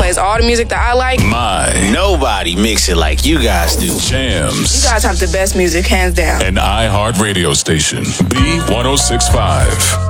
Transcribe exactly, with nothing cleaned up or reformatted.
plays all the music that I like. My. Nobody mix it like you guys do. Jams. You guys have the best music, hands down. An iHeart radio station. B one oh six point five.